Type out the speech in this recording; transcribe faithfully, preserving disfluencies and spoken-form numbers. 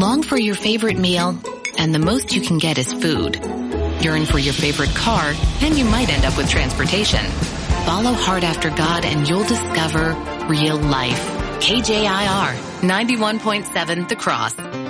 Long for your favorite meal, and the most you can get is food. Yearn for your favorite car, and you might end up with transportation. Follow hard after God and you'll discover real life. K J I R, ninety-one point seven The Cross.